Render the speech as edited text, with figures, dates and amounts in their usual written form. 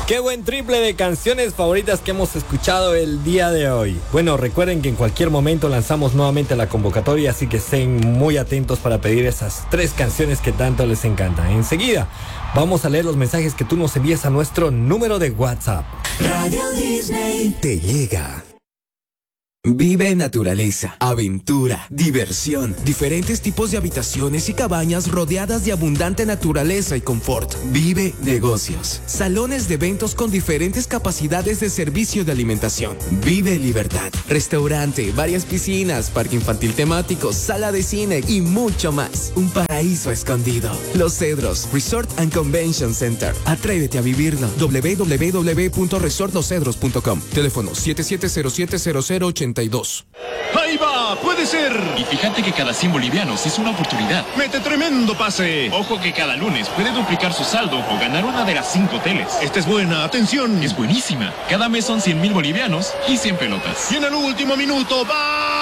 Qué buen triple de canciones favoritas que hemos escuchado el día de hoy. Bueno, recuerden que en cualquier momento lanzamos nuevamente la convocatoria, así que estén muy atentos para pedir esas 3 canciones que tanto les encantan. Enseguida vamos a leer los mensajes que tú nos envías a nuestro número de WhatsApp. Radio Disney te llega. Vive naturaleza, aventura, diversión, diferentes tipos de habitaciones y cabañas rodeadas de abundante naturaleza y confort. Vive negocios, salones de eventos con diferentes capacidades de servicio de alimentación. Vive libertad, restaurante, varias piscinas, parque infantil temático, sala de cine y mucho más. Un paraíso escondido. Los Cedros, Resort and Convention Center. Atrévete a vivirlo. www.resortloscedros.com. Teléfono 77070080. ¡Ahí va! ¡Puede ser! Y fíjate que cada 100 bolivianos es una oportunidad. ¡Mete tremendo pase! Ojo que cada lunes puede duplicar su saldo o ganar una de las 5 teles. Esta es buena, atención. Es buenísima. Cada mes son 100,000 bolivianos y 100 pelotas. Y en el último minuto, ¡va!